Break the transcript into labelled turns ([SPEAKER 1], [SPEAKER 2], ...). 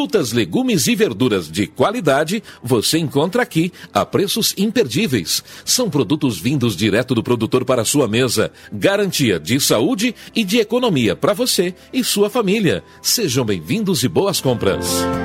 [SPEAKER 1] Frutas, legumes e verduras de qualidade você encontra aqui a preços imperdíveis. São produtos vindos direto do produtor para a sua mesa. Garantia de saúde e de economia para você e sua família. Sejam bem-vindos e boas compras.